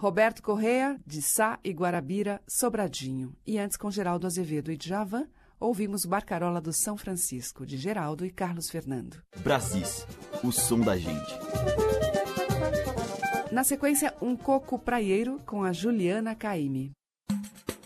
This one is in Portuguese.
Roberto Correa, de Sá e Guarabira, Sobradinho. E antes, com Geraldo Azevedo e Djavan, ouvimos Barcarola do São Francisco, de Geraldo e Carlos Fernando. Brasis, o som da gente. Na sequência, Um Coco Praieiro, com a Juliana Caymmi.